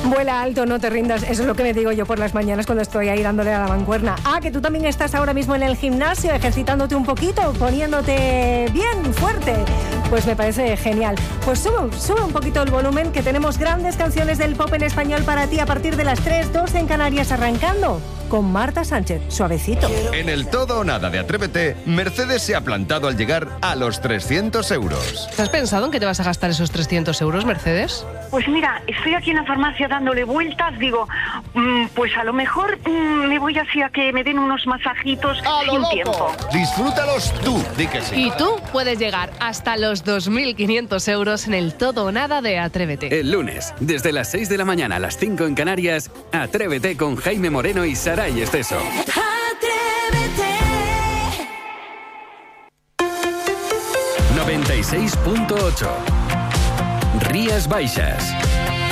Vuela alto, no te rindas. Eso es lo que me digo yo por las mañanas cuando estoy ahí dándole a la mancuerna. Que tú también estás ahora mismo en el gimnasio, ejercitándote un poquito, poniéndote bien fuerte. Pues me parece genial. Pues sube un poquito el volumen, que tenemos grandes canciones del pop en español para ti a partir de las 3:02 en Canarias, arrancando con Marta Sánchez, Suavecito. En el Todo o Nada de Atrévete, Mercedes se ha plantado al llegar a los 300 euros. ¿Has pensado en qué te vas a gastar esos 300 euros, Mercedes? Pues mira, estoy aquí en la farmacia dándole vueltas, digo, pues a lo mejor me voy así a que me den unos masajitos sin tiempo. Disfrútalos tú, di que sí. Y tú puedes llegar hasta los 2.500 euros en el Todo o Nada de Atrévete. El lunes, desde las 6 de la mañana a las 5 en Canarias, Atrévete con Jaime Moreno y Saray Esteso. Atrévete. 96.8 Rías Baixas.